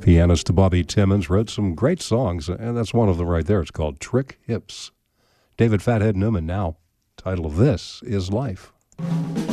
Pianist Bobby Timmons wrote some great songs, and that's one of them right there. It's called Trick Hips. David Fathead Newman now. Title of This Is Life.